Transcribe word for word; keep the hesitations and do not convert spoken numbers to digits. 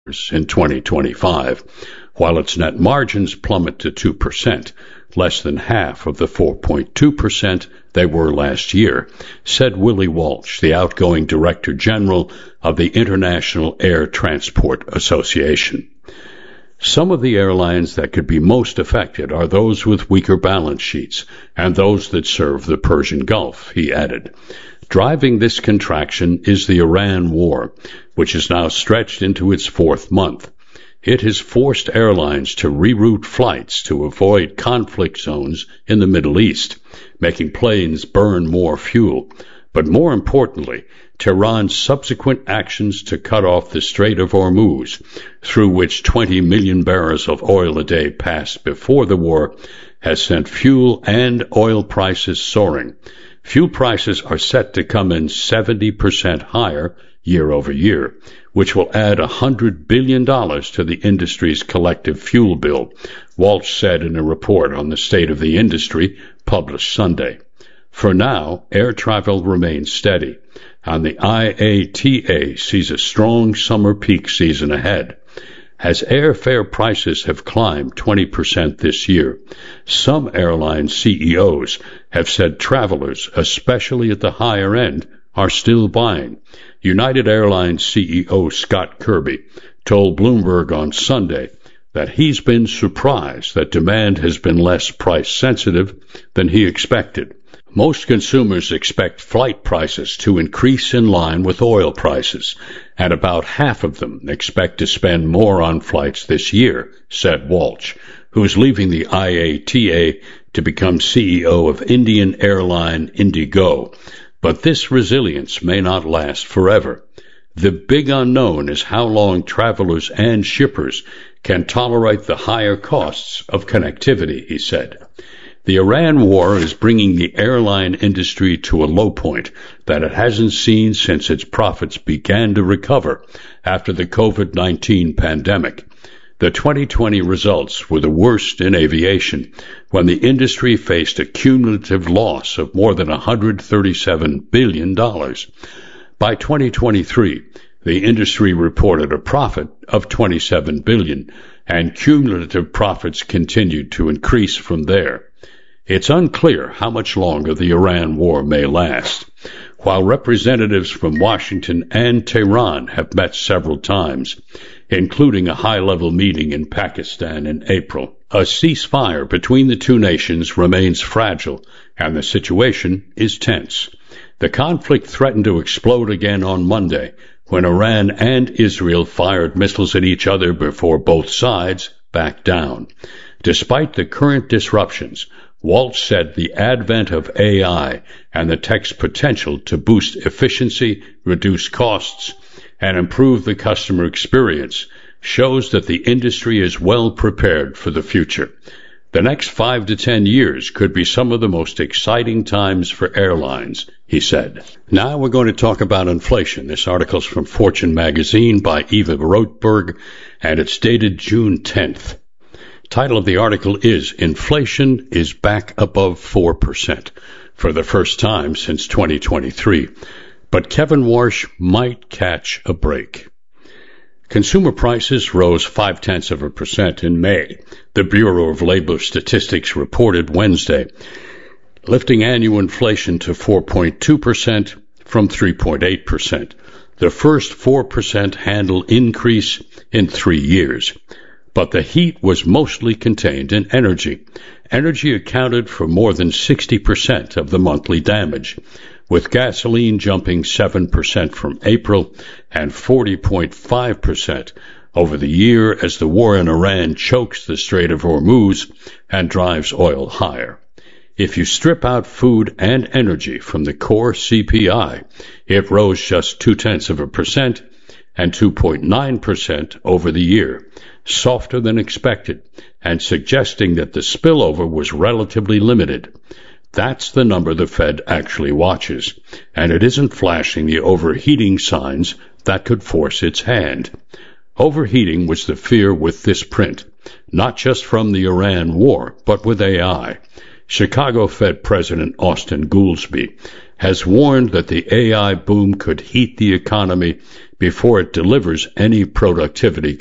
in twenty twenty-five, while its net margins plummet to two percent, less than half of the four point two percent they were last year, said Willie Walsh, the outgoing Director General of the International Air Transport Association. Some of the airlines that could be most affected are those with weaker balance sheets and those that serve the Persian Gulf, he added. Driving this contraction is the Iran war, which is now stretched into its fourth month. It has forced airlines to reroute flights to avoid conflict zones in the Middle East, making planes burn more fuel. But more importantly, Tehran's subsequent actions to cut off the Strait of Hormuz, through which twenty million barrels of oil a day passed before the war, has sent fuel and oil prices soaring. Fuel prices are set to come in seventy percent higher year over year, which will add one hundred billion dollars to the industry's collective fuel bill, Walsh said in a report on the state of the industry published Sunday. For now, air travel remains steady, and the I A T A sees a strong summer peak season ahead. As airfare prices have climbed twenty percent this year, some airline C E Os have said travelers, especially at the higher end, are still buying. United Airlines C E O Scott Kirby told Bloomberg on Sunday that he's been surprised that demand has been less price-sensitive than he expected. Most consumers expect flight prices to increase in line with oil prices, and about half of them expect to spend more on flights this year, said Walsh, who's leaving the I A T A to become C E O of Indian airline Indigo. But this resilience may not last forever. The big unknown is how long travelers and shippers can tolerate the higher costs of connectivity, he said. The Iran war is bringing the airline industry to a low point that it hasn't seen since its profits began to recover after the COVID nineteen pandemic. The twenty twenty results were the worst in aviation, when the industry faced a cumulative loss of more than one hundred thirty-seven billion dollars. By twenty twenty-three, the industry reported a profit of twenty-seven billion dollars, and cumulative profits continued to increase from there. It's unclear how much longer the Iran war may last. While representatives from Washington and Tehran have met several times, including a high-level meeting in Pakistan in April, a ceasefire between the two nations remains fragile, and the situation is tense. The conflict threatened to explode again on Monday, when Iran and Israel fired missiles at each other before both sides backed down. Despite the current disruptions, Walsh said the advent of A I and the tech's potential to boost efficiency, reduce costs, and improve the customer experience shows that the industry is well prepared for the future. The next five to ten years could be some of the most exciting times for airlines, he said. Now we're going to talk about inflation. This article's from Fortune magazine by Eva Rotberg, and it's dated June tenth. Title of the article is Inflation is Back Above four percent for the first time since twenty twenty-three. But Kevin Warsh might catch a break. Consumer prices rose five-tenths of a percent in May, the Bureau of Labor Statistics reported Wednesday, lifting annual inflation to four point two percent from three point eight percent, the first four percent handle increase in three years. But the heat was mostly contained in energy. Energy accounted for more than sixty percent of the monthly damage, with gasoline jumping seven percent from April and forty point five percent over the year as the war in Iran chokes the Strait of Hormuz and drives oil higher. If you strip out food and energy from the core C P I, it rose just two-tenths of a percent and two point nine percent over the year, softer than expected, and suggesting that the spillover was relatively limited. That's the number the Fed actually watches, and it isn't flashing the overheating signs that could force its hand. Overheating was the fear with this print, not just from the Iran war, but with A I. Chicago Fed President Austin Goolsbee has warned that the A I boom could heat the economy before it delivers any productivity